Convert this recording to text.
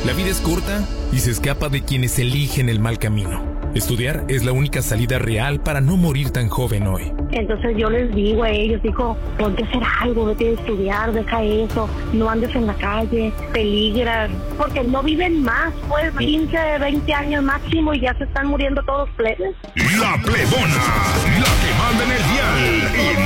La vida es corta y se escapa de quienes eligen el mal camino. Estudiar es la única salida real para no morir tan joven hoy. Entonces yo les digo a ellos, ponte a hacer algo, vete a estudiar, deja eso, no andes en la calle, peligran, porque no viven más, pues 15, 20 años máximo y ya se están muriendo todos plebes. La Plebona, la que manda en el dial.